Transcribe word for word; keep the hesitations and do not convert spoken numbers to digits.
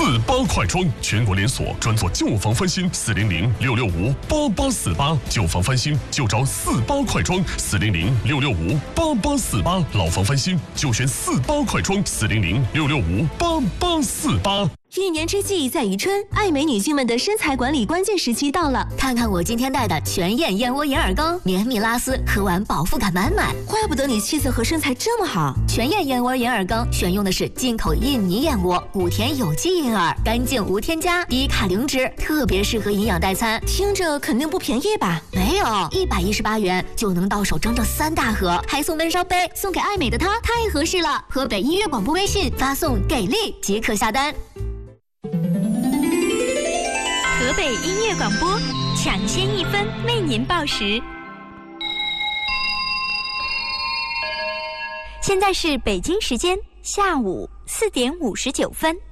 四八快装，全国连锁，专做旧房翻新。四零零六六五八八四八，旧房翻新就找四八快装。四零零六六五八八四八，老房翻新就选四八快装。四零零六六五八八四八。 一年之计在于春，爱美女性们的身材管理关键时期到了。 看看我今天带的全燕燕窝银耳羹，绵密拉丝，喝完饱腹感满满。 怪不得你气色和身材这么好。 全燕燕窝银耳羹选用的是进口印尼燕窝，谷田有机银耳，干净无添加，低卡零脂，特别适合营养代餐。 听着肯定不便宜吧？ 没有，一百一十八元就能到手整整三大盒，还送焖烧杯，送给爱美的她太合适了。河北音乐广播微信发送给力即可下单。 河北音乐广播，抢先一分为您报时。现在是北京时间下午四点五十九分。